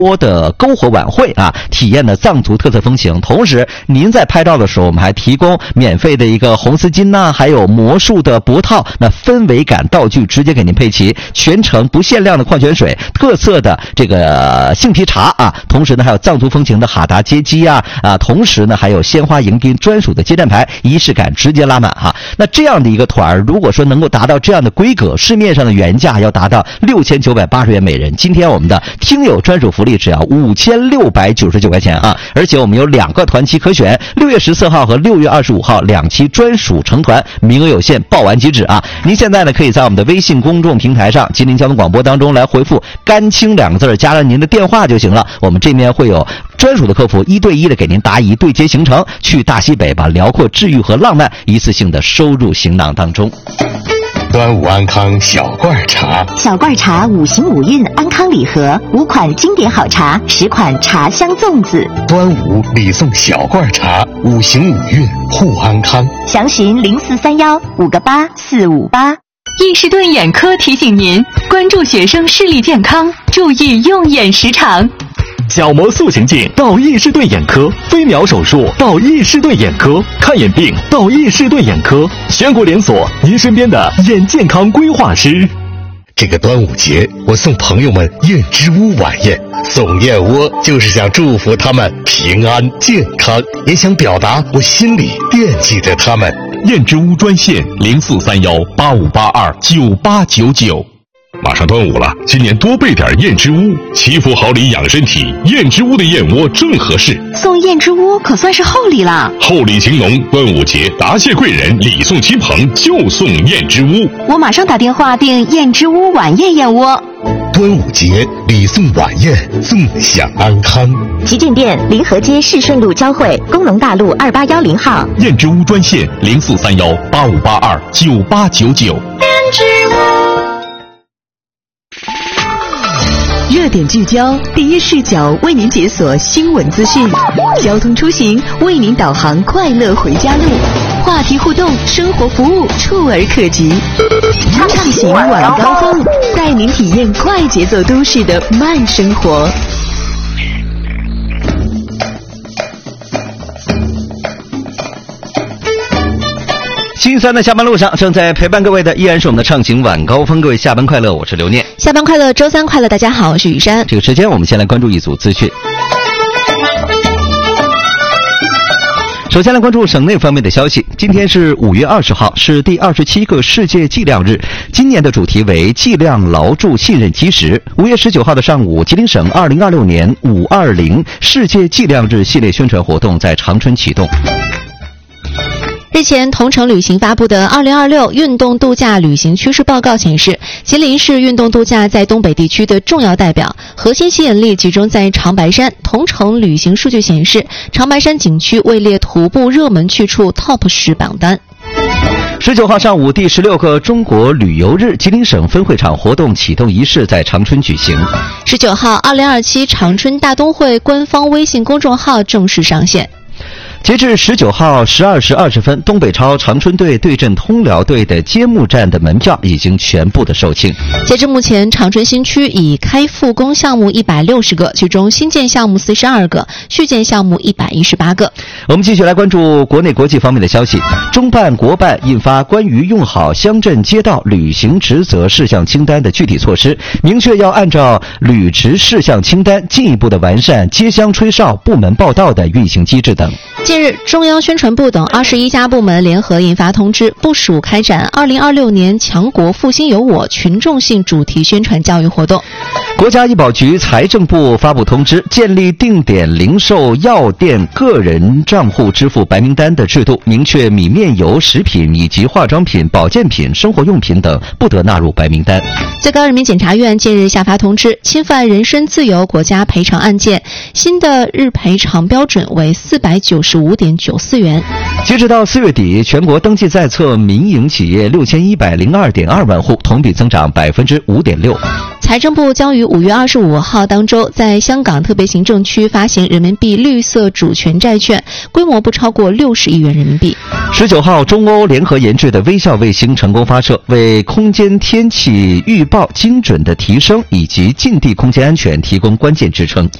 多的篝火晚会啊，体验的藏族特色风情。同时，您在拍照的时候，我们还提供免费的一个红丝巾呐，还有魔术的脖套，那氛围感道具直接给您配齐，全程不限量的矿泉水，特色的这个杏皮茶啊，同时呢还有藏族风情的哈达接机啊，同时呢还有鲜花迎宾专属的接站牌，仪式感直接拉满哈。那这样的一个团，如果说能够达到这样的规格，市面上的原价要达到6980元每人，今天我们的听友专属福利只要5699块钱啊！而且我们有2个团期可选，6月14号和6月25号2期专属成团，名额有限，报完即止啊！您现在呢可以在我们的微信公众平台上吉林交通广播当中来回复甘青2个字，加上您的电话就行了，我们这边会有专属的客服1对1的给您答疑，对接行程，去大西北，把辽阔治愈和浪漫一次性的收入行囊当中。 端午安康小罐茶， 小罐茶5行5运安康礼盒，5款经典好茶，10款茶香粽子。 端午礼送小罐茶，5行5运护安康。 详询0431-58458。 易士顿眼科提醒您关注学生视力健康，注意用眼时长。 角膜塑形镜到易士顿眼科，飞秒手术到易士顿眼科，看眼病到易士顿眼科，全国连锁，您身边的眼健康规划师。 这个端午节，我送朋友们燕之屋晚宴，送燕窝就是想祝福他们平安健康，也想表达我心里惦记着他们。 燕之屋专线043185829899。 马上端午了，今年多备点燕之屋，祈福好礼养身体，燕之屋的燕窝正合适。 送燕之屋可算是厚礼了， 厚礼情浓，端午节答谢贵人，礼送亲朋，就送燕之屋。 我马上打电话订燕之屋晚宴燕窝。 端午节礼送晚宴，纵享安康。 旗舰店临河街市顺路交汇，工农大路2810号。 燕之屋专线043185829899。燕之屋。 热点聚焦，第一视角为您解锁新闻资讯，交通出行为您导航快乐回家路，话题互动，生活服务触而可及。畅行晚高峰，带您体验快节奏都市的慢生活。 星期三的下班路上，正在陪伴各位的依然是我们的畅行晚高峰。各位下班快乐，我是刘念。 下班快乐，周三快乐，大家好，我是雨珊。 这个时间我们先来关注一组资讯。首先来关注省内方面的消息。今天是5月20号，是第27个世界计量日。今年的主题为计量牢筑信任基石。5月19号的上午，吉林省2026年520世界计量日系列宣传活动在长春启动。 日前，同程旅行发布的2026运动度假旅行趋势报告显示，吉林市运动度假在东北地区的重要代表，核心吸引力集中在长白山。同程旅行数据显示，长白山景区位列徒步热门去处 TOP 10榜单。 19号上午，第16个中国旅游日吉林省分会场活动启动仪式在长春举行。 19号，2027长春大冬会官方微信公众号正式上线。 截至19号12时20分，东北超长春队对阵通辽队的揭幕战的门票已经全部的售罄。 截至目前，长春新区已开复工项目160个，其中新建项目42个，续建项目118个。 我们继续来关注国内国际方面的消息。中办国办印发关于用好乡镇街道履行职责事项清单的具体措施，明确要按照履职事项清单进一步的完善街乡吹哨、部门报到的运行机制等。 近日，中央宣传部等21家部门联合印发通知，部署开展2026年强国复兴有我群众性主题宣传教育活动。 国家医保局、财政部发布通知，建立定点零售药店个人账户支付白名单的制度，明确米面油、食品以及化妆品、保健品、生活用品等不得纳入白名单。 最高人民检察院近日下发通知，侵犯人身自由国家赔偿案件，新的日赔偿标准为495.94元。 截止到4月底，全国登记在册民营企业6102.2万户，同比增长5.6%。 财政部将于 5月25号当周在香港特别行政区发行人民币绿色主权债券，规模不超过60亿元人民币。 19号，中欧联合研制的微笑卫星成功发射，为空间天气预报精准的提升以及近地空间安全提供关键支撑。